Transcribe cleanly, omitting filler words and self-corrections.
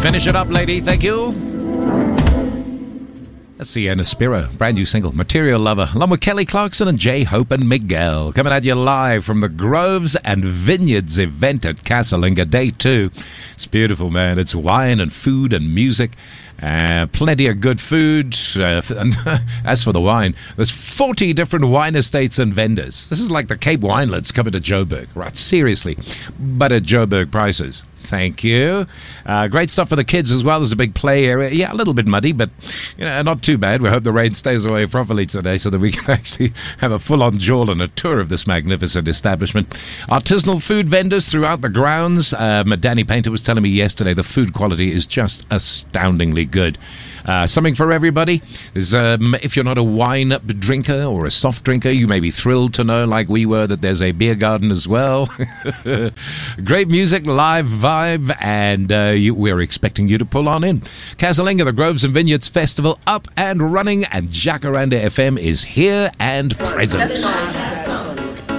Finish it up, lady. Thank you. That's Sienna Spiro, brand new single, Material Lover, along with Kelly Clarkson and J. Hope and Miguel, coming at you live from the Groves and Vineyards event at Casalinga, day 2. It's beautiful, man. It's wine and food and music. Plenty of good food. And as for the wine, there's 40 different wine estates and vendors. This is like the Cape Winelands coming to Joburg, right? Seriously, but at Joburg prices. Thank you. Great stuff for the kids as well. There's a big play area. Yeah, a little bit muddy, but not too bad. We hope the rain stays away properly today so that we can actually have a full-on jaunt and a tour of this magnificent establishment. Artisanal food vendors throughout the grounds. Danny Painter was telling me yesterday the food quality is just astoundingly good. Something for everybody. There's, if you're not a wine drinker or a soft drinker, you may be thrilled to know, like we were, that there's a beer garden as well. Great music, live vibe, and we're expecting you to pull on in. Casalinga, the Groves and Vineyards Festival, up and running, and Jacaranda FM is here and present.